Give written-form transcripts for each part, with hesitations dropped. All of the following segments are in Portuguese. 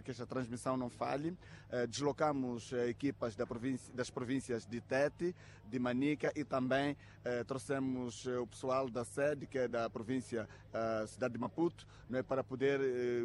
que esta transmissão não falhe. Deslocamos equipas das províncias de Tete, de Manica e também trouxemos o pessoal da sede, que é da província cidade de Maputo, não é, para poder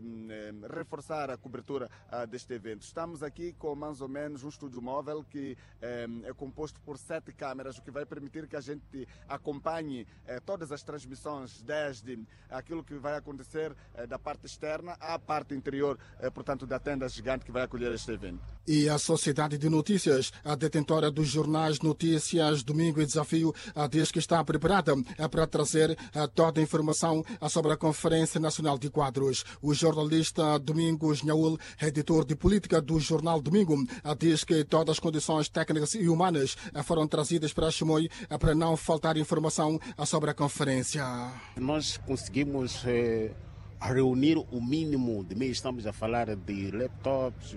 reforçar a cobertura deste evento. Estamos aqui com mais ou menos um estúdio móvel que é composto por 7 câmeras, o que vai permitir que a gente acompanhe todas as transmissões, desde aquilo que vai acontecer da parte externa à parte interior, portanto, da tenda gigante que vai acolher este evento. E a Sociedade de Notícias, a detentora dos jornais Notícias, Domingo e Desafio, diz que está preparada para trazer toda a informação sobre a Conferência Nacional de Quadros. O jornalista Domingos Nhaul, editor de política do jornal Domingo, diz que todas as condições técnicas e humanas foram trazidas para Chimoio para não faltar informação sobre a conferência. Nós conseguimos reunir o mínimo de meios. Estamos a falar de laptops.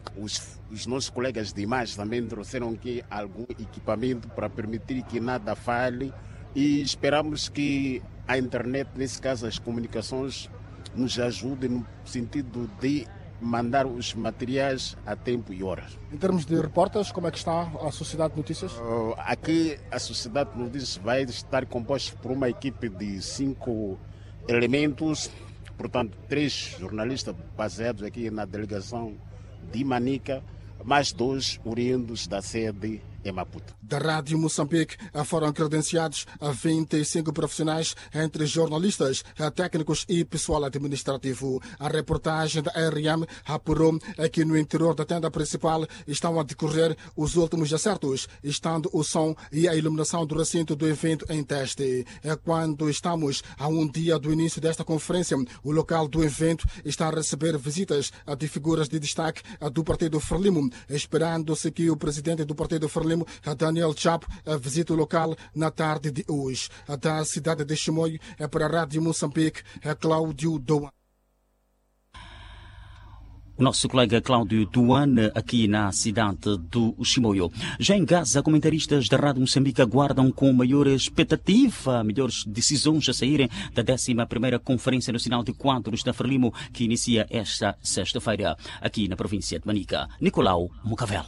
Os nossos colegas de imagem também trouxeram aqui algum equipamento para permitir que nada falhe, e esperamos que a internet, nesse caso as comunicações, nos ajude no sentido de mandar os materiais a tempo e horas. Em termos de repórteres, como é que está a Sociedade de Notícias? Aqui a Sociedade de Notícias vai estar composta por uma equipe de 5 elementos, portanto 3 jornalistas baseados aqui na delegação de Manica, mais 2 oriundos da sede em Maputo. Da Rádio Moçambique foram credenciados 25 profissionais, entre jornalistas, técnicos e pessoal administrativo. A reportagem da RM apurou que no interior da tenda principal estão a decorrer os últimos acertos, estando o som e a iluminação do recinto do evento em teste. Quando estamos a um dia do início desta conferência, o local do evento está a receber visitas de figuras de destaque do Partido Frelimo, esperando-se que o presidente do Partido Frelimo, Daniel Chapo, visite o local na tarde de hoje. Da cidade de Chimoio, para a Rádio Moçambique, Cláudio Doan. O nosso colega Cláudio Duane, aqui na cidade do Chimoio. Já em Gaza, comentaristas da Rádio Moçambique aguardam com maior expectativa melhores decisões a saírem da 11ª Conferência Nacional de Quadros da Frelimo, que inicia esta sexta-feira, aqui na província de Manica. Nicolau Mucavel.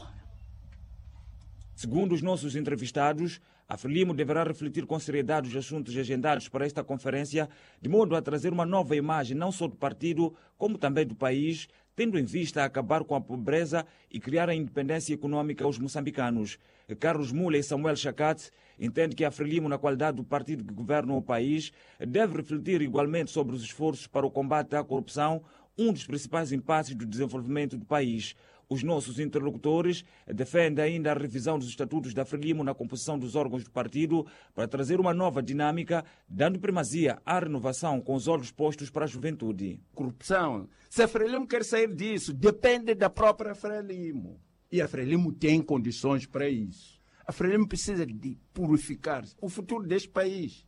Segundo os nossos entrevistados, a Frelimo deverá refletir com seriedade os assuntos agendados para esta conferência, de modo a trazer uma nova imagem não só do partido, como também do país, tendo em vista acabar com a pobreza e criar a independência econômica aos moçambicanos. Carlos Mula e Samuel Chacate entendem que a Frelimo, na qualidade do partido que governa o país, deve refletir igualmente sobre os esforços para o combate à corrupção, um dos principais impasses do desenvolvimento do país. Os nossos interlocutores defendem ainda a revisão dos estatutos da Frelimo na composição dos órgãos do partido para trazer uma nova dinâmica, dando primazia à renovação com os olhos postos para a juventude. Corrupção. Se a Frelimo quer sair disso, depende da própria Frelimo. E a Frelimo tem condições para isso. A Frelimo precisa de purificar o futuro deste país.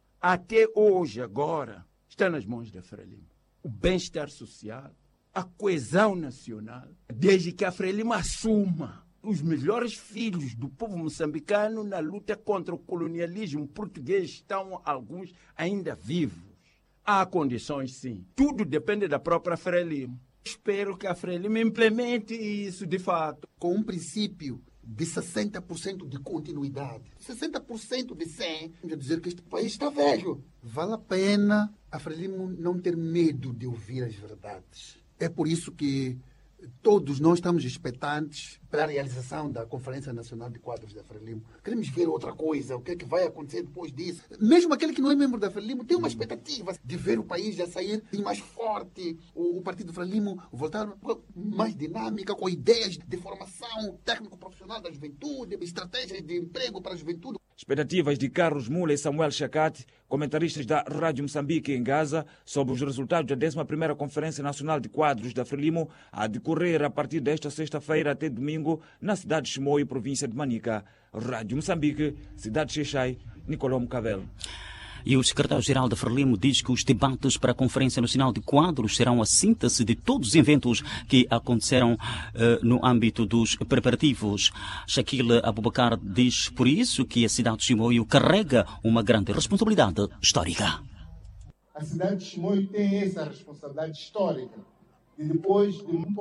Até hoje, agora, está nas mãos da Frelimo. O bem-estar social, a coesão nacional, desde que a Frelimo assuma os melhores filhos do povo moçambicano na luta contra o colonialismo português, estão alguns ainda vivos. Há condições, sim. Tudo depende da própria Frelimo. Espero que a Frelimo implemente isso de fato. Com um princípio de 60% de continuidade, 60% de 100%, quer dizer que este país está velho. Vale a pena a Frelimo não ter medo de ouvir as verdades. É por isso que todos nós estamos expectantes para a realização da Conferência Nacional de Quadros da Frelimo. Queremos ver outra coisa, o que é que vai acontecer depois disso. Mesmo aquele que não é membro da Frelimo tem uma expectativa de ver o país já sair mais forte, o Partido Frelimo voltar mais dinâmica, com ideias de formação técnico-profissional da juventude, estratégias de emprego para a juventude. Expectativas de Carlos Mula e Samuel Chacate, comentaristas da Rádio Moçambique em Gaza, sobre os resultados da 11ª Conferência Nacional de Quadros da Frelimo, a decorrer a partir desta sexta-feira até domingo, na cidade de Chimoio, província de Manica. Rádio Moçambique, cidade de Xexai, Nicolau Mucavel. E o secretário-geral da Frelimo diz que os debates para a Conferência Nacional de Quadros serão a síntese de todos os eventos que aconteceram no âmbito dos preparativos. Shaquille Abubakar diz por isso que a cidade de Chimoio carrega uma grande responsabilidade histórica. A cidade de Chimoio tem essa responsabilidade histórica de depois de um pouco